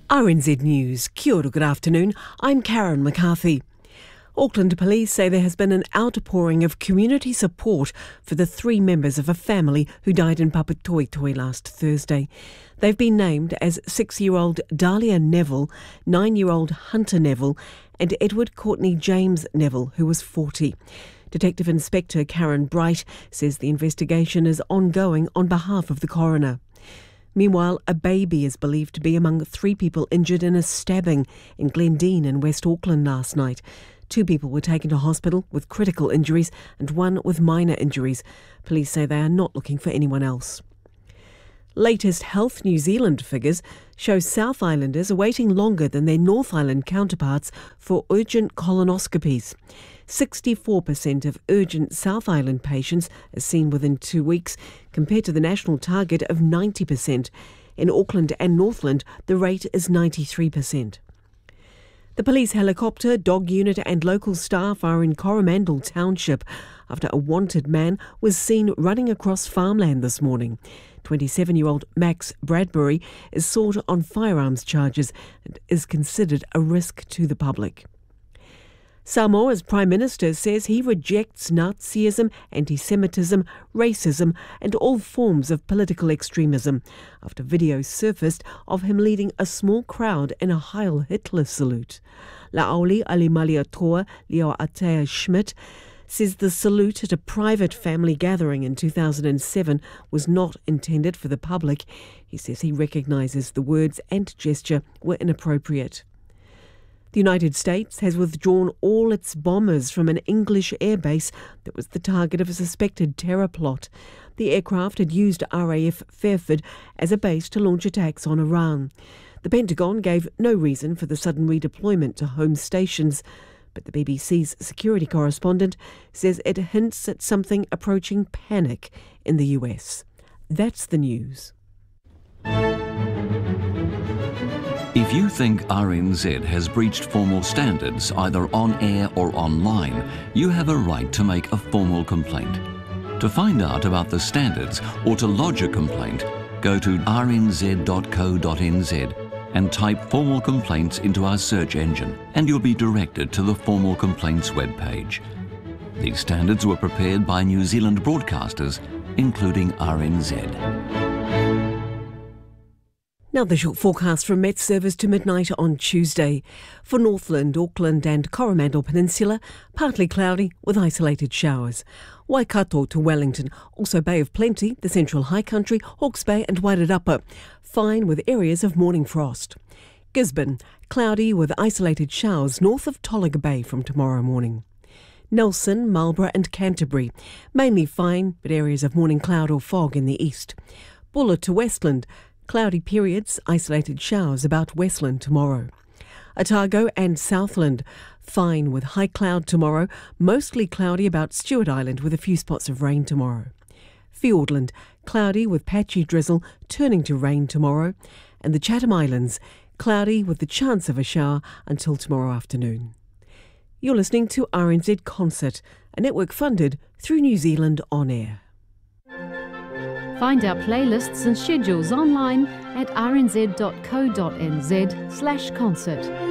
RNZ News. Kia ora, good afternoon. I'm Karen McCarthy. Auckland Police say there has been an outpouring of community support for the 3 members of a family who died in Papatoetoe last Thursday. They've been named as 6-year-old Dahlia Neville, 9-year-old Hunter Neville, and Edward Courtney James Neville, who was 40. Detective Inspector Karen Bright says the investigation is ongoing on behalf of the coroner. Meanwhile, a baby is believed to be among 3 people injured in a stabbing in Glendine in West Auckland last night. 2 people were taken to hospital with critical injuries and 1 with minor injuries. Police say they are not looking for anyone else. Latest Health New Zealand figures show South Islanders are waiting longer than their North Island counterparts for urgent colonoscopies. 64% of urgent South Island patients are seen within 2 weeks, compared to the national target of 90%. In Auckland and Northland, the rate is 93%. The police helicopter, dog unit and local staff are in Coromandel Township after a wanted man was seen running across farmland this morning. 27-year-old Max Bradbury is sought on firearms charges and is considered a risk to the public. Samoa's Prime Minister says he rejects Nazism, anti-Semitism, racism and all forms of political extremism after videos surfaced of him leading a small crowd in a Heil Hitler salute. La'auli Alimaliatoa Leo Atea Schmidt says the salute at a private family gathering in 2007 was not intended for the public. He says he recognises the words and gesture were inappropriate. The United States has withdrawn all its bombers from an English airbase that was the target of a suspected terror plot. The aircraft had used RAF Fairford as a base to launch attacks on Iran. The Pentagon gave no reason for the sudden redeployment to home stations, but the BBC's security correspondent says it hints at something approaching panic in the US. That's the news. If you think RNZ has breached formal standards either on air or online, you have a right to make a formal complaint. To find out about the standards or to lodge a complaint, go to rnz.co.nz and type formal complaints into our search engine and you'll be directed to the formal complaints webpage. These standards were prepared by New Zealand broadcasters, including RNZ. Now the short forecast from Met Service to midnight on Tuesday. For Northland, Auckland and Coromandel Peninsula, partly cloudy with isolated showers. Waikato to Wellington, also Bay of Plenty, the Central High Country, Hawke's Bay and Wairarapa, fine with areas of morning frost. Gisborne, cloudy with isolated showers north of Tolaga Bay from tomorrow morning. Nelson, Marlborough and Canterbury, mainly fine but areas of morning cloud or fog in the east. Buller to Westland, cloudy periods, isolated showers about Westland tomorrow. Otago and Southland, fine with high cloud tomorrow, mostly cloudy about Stewart Island with a few spots of rain tomorrow. Fiordland, cloudy with patchy drizzle, turning to rain tomorrow. And the Chatham Islands, cloudy with the chance of a shower until tomorrow afternoon. You're listening to RNZ Concert, a network funded through New Zealand On Air. Find our playlists and schedules online at rnz.co.nz/concert.